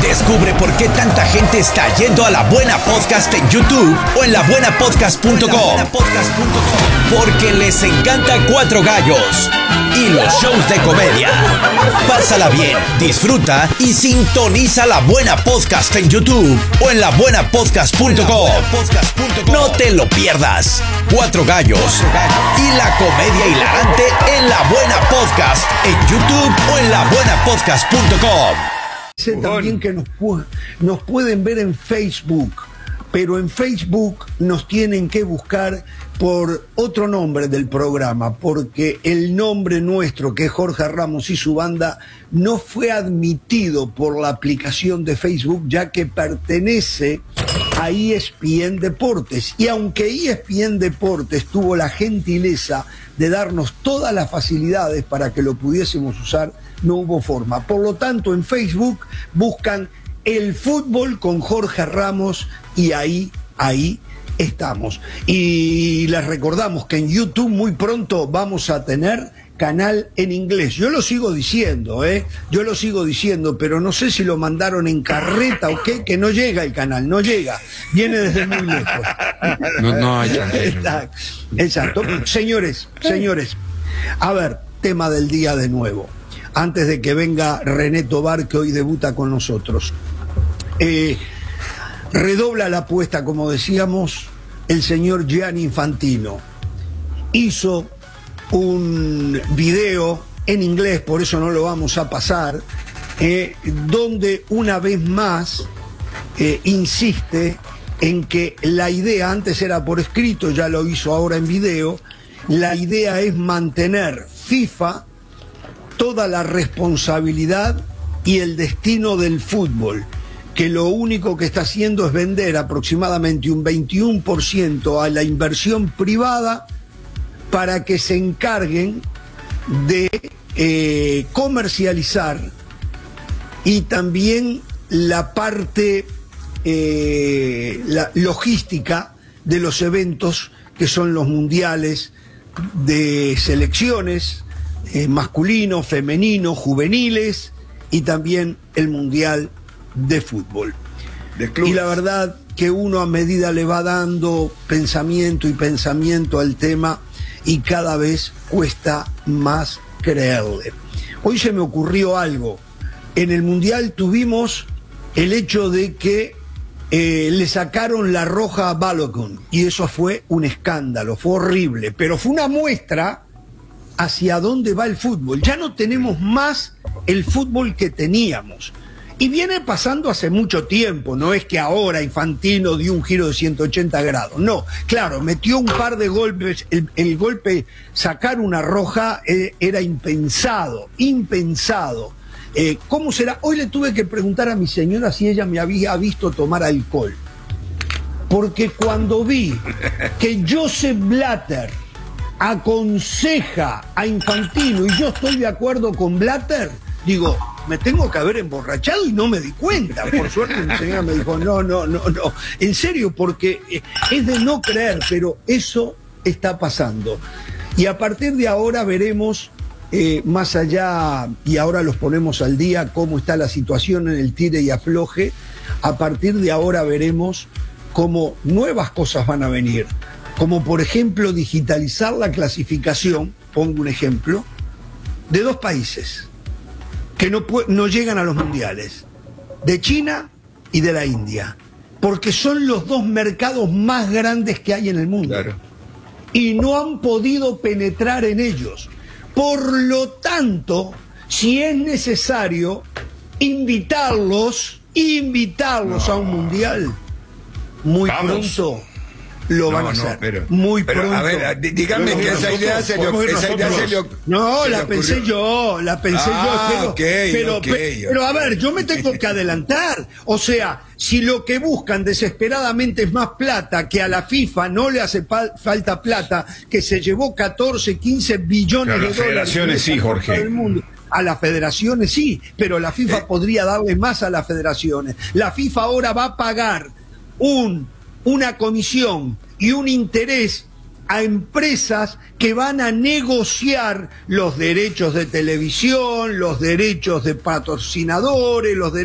Descubre por qué tanta gente está yendo a La Buena Podcast en YouTube o en labuenapodcast.com. Porque les encanta Cuatro Gallos y los shows de comedia. Pásala bien, disfruta y sintoniza La Buena Podcast en YouTube o en labuenapodcast.com. No te lo pierdas. Cuatro Gallos y la comedia hilarante en La Buena Podcast en YouTube o en labuenapodcast.com. Sé también que nos pueden ver en Facebook, pero en Facebook nos tienen que buscar por otro nombre del programa, porque el nombre nuestro, que es Jorge Ramos y su banda, no fue admitido por la aplicación de Facebook, ya que pertenece a ESPN Deportes. Y aunque ESPN Deportes tuvo la gentileza de darnos todas las facilidades para que lo pudiésemos usar, no hubo forma. Por lo tanto, en Facebook buscan El Fútbol con Jorge Ramos y ahí estamos. Y les recordamos que en YouTube muy pronto vamos a tener canal en inglés. Yo lo sigo diciendo, pero no sé si lo mandaron en carreta o qué, que no llega el canal, no llega. Viene desde muy lejos. No hay Exacto. Señores, a ver, tema del día de nuevo. Antes de que venga René Tobar, que hoy debuta con nosotros. Redobla la apuesta, como decíamos, el señor Gianni Infantino. Hizo un video en inglés, por eso no lo vamos a pasar, donde una vez más insiste en que la idea, antes era por escrito, ya lo hizo ahora en video, la idea es mantener FIFA toda la responsabilidad y el destino del fútbol, que lo único que está haciendo es vender aproximadamente un 21% a la inversión privada para que se encarguen de comercializar y también la parte la logística de los eventos que son los mundiales de selecciones, masculinos, femeninos, juveniles y también el mundial de fútbol. Y la verdad que uno a medida le va dando pensamiento al tema y cada vez cuesta más creerle. Hoy se me ocurrió algo. En el mundial tuvimos el hecho de que le sacaron la roja a Balogun y eso fue un escándalo, fue horrible, pero fue una muestra hacia dónde va el fútbol. Ya no tenemos más el fútbol que teníamos. Y viene pasando hace mucho tiempo, no es que ahora Infantino dio un giro de 180 grados, no, claro, metió un par de golpes, el golpe, sacar una roja era impensado. ¿Cómo será? Hoy le tuve que preguntar a mi señora si ella me había visto tomar alcohol, porque cuando vi que Joseph Blatter aconseja a Infantino y yo estoy de acuerdo con Blatter, digo, me tengo que haber emborrachado y no me di cuenta. Por suerte mi señora me dijo, no, en serio, porque es de no creer, pero eso está pasando. Y a partir de ahora veremos más allá, y ahora los ponemos al día, cómo está la situación en el tire y afloje. A partir de ahora veremos cómo nuevas cosas van a venir, como por ejemplo digitalizar la clasificación, pongo un ejemplo, de dos países que no llegan a los mundiales, de China y de la India, porque son los dos mercados más grandes que hay en el mundo. Claro. Y no han podido penetrar en ellos. Por lo tanto, si es necesario invitarlos a un mundial, muy pronto lo van a hacer. Muy pronto. A ver, dígame que esa idea se le No, la pensé yo. Pero a ver, yo me tengo que adelantar. O sea, si lo que buscan desesperadamente es más plata, que a la FIFA no le hace falta plata, que se llevó 14, 15 billones de dólares. A las federaciones sí, Jorge. A las federaciones sí, pero la FIFA podría darle más a las federaciones. La FIFA ahora va a pagar una comisión y un interés a empresas que van a negociar los derechos de televisión, los derechos de patrocinadores, los derechos